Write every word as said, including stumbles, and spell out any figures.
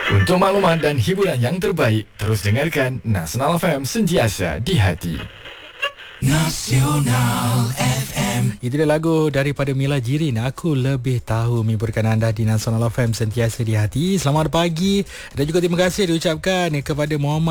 Untuk maklumat dan hiburan yang terbaik, terus dengarkan Nasional F M, sentiasa di hati. Nasional F M. Itu dia lagu daripada Mila Jirin, Aku Lebih Tahu, menghiburkan anda di Nasional F M, sentiasa di hati. Selamat pagi dan juga terima kasih diucapkan kepada Muhammad